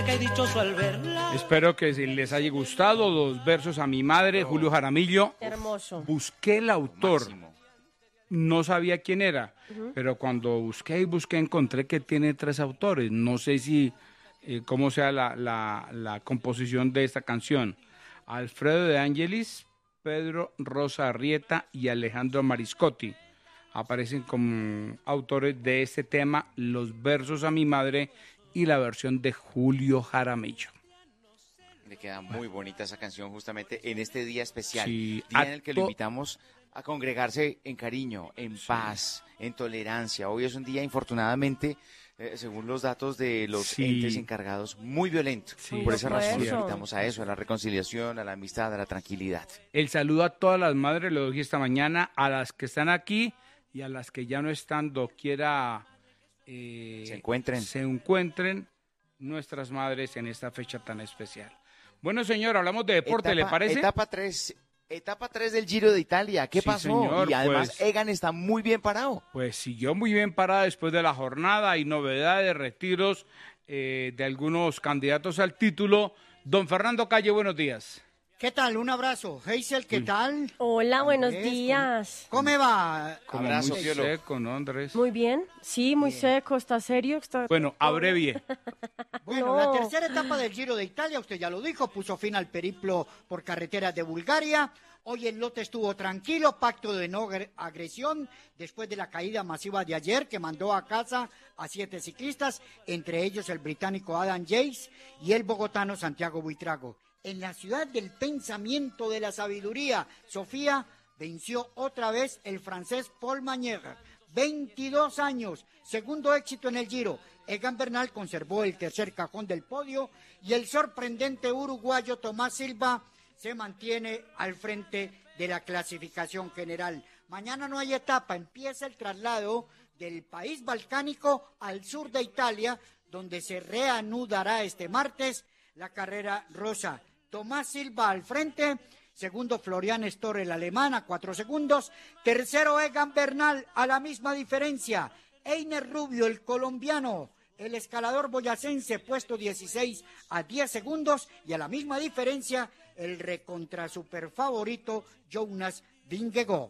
cerca y dichoso al verla. Espero que les haya gustado los versos a mi madre, Julio Jaramillo. Hermoso. Busqué el autor, no sabía quién era, pero cuando busqué encontré que tiene 3 autores. No sé si cómo sea la composición de esta canción. Alfredo de Angelis, Pedro Rosa Arrieta y Alejandro Mariscotti aparecen como autores de este tema, los versos a mi madre y la versión de Julio Jaramillo. Le queda muy bonita esa canción justamente en este día especial, Sí, día en el que lo invitamos a congregarse en cariño, en paz, en tolerancia. Hoy es un día, infortunadamente, según los datos de los entes encargados, muy violento. Por esa razón lo invitamos a eso, a la reconciliación, a la amistad, a la tranquilidad. El saludo a todas las madres, lo doy esta mañana, a las que están aquí y a las que ya no están, doquiera se encuentren nuestras madres en esta fecha tan especial. Bueno, señor, hablamos de deporte, ¿le parece? Etapa 3 del Giro de Italia. ¿Qué pasó? Señor, y además pues, Egan está muy bien parado. Pues siguió muy bien parada después de la jornada. Hay novedades, retiros de algunos candidatos al título. Don Fernando Calle, buenos días. ¿Qué tal? Un abrazo. Heisel, ¿qué tal? Hola, buenos días. ¿Cómo va? Como abrazo, muy seco, ¿no, Andrés? Muy bien. Sí, muy seco. ¿Está serio? Bueno, abrevie. Bueno, la tercera etapa del Giro de Italia, usted ya lo dijo, puso fin al periplo por carreteras de Bulgaria. Hoy el lote estuvo tranquilo, pacto de no agresión, después de la caída masiva de ayer que mandó a casa a 7 ciclistas, entre ellos el británico Adam Yates y el bogotano Santiago Buitrago. En la ciudad del pensamiento de la sabiduría, Sofía venció otra vez el francés Paul Magnier, 22 años, segundo éxito en el Giro. Egan Bernal conservó el tercer cajón del podio y el sorprendente uruguayo Tomás Silva se mantiene al frente de la clasificación general. Mañana no hay etapa, empieza el traslado del país balcánico al sur de Italia, donde se reanudará este martes la carrera rosa. Tomás Silva al frente, segundo Florian Storr, el alemán, a 4 segundos, tercero Egan Bernal a la misma diferencia, Einer Rubio, el colombiano, el escalador boyacense, puesto 16 a 10 segundos, y a la misma diferencia el recontra super favorito Jonas Vingegaard.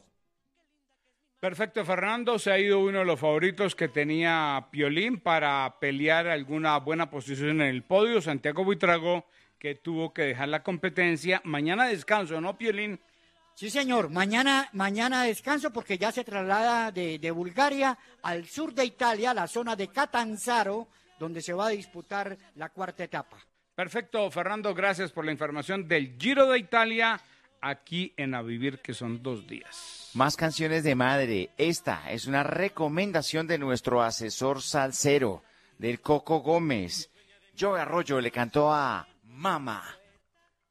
Perfecto, Fernando, se ha ido uno de los favoritos que tenía Piolín para pelear alguna buena posición en el podio, Santiago Buitrago, que tuvo que dejar la competencia. Mañana descanso, ¿no, Piolín? Sí, señor. Mañana descanso porque ya se traslada de Bulgaria al sur de Italia, la zona de Catanzaro, donde se va a disputar la cuarta etapa. Perfecto, Fernando, gracias por la información del Giro de Italia aquí en A Vivir, que son 2 días. Más canciones de madre. Esta es una recomendación de nuestro asesor salsero, del Coco Gómez. Joe Arroyo le cantó a Mama.